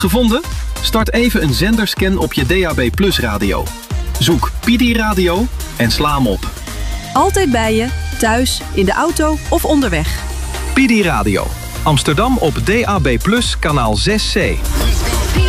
Gevonden? Start even een zenderscan op je DAB+ radio. Zoek Pidi Radio en sla hem op. Altijd bij je, thuis, in de auto of onderweg. Pidi Radio. Amsterdam op DAB+ kanaal 6C.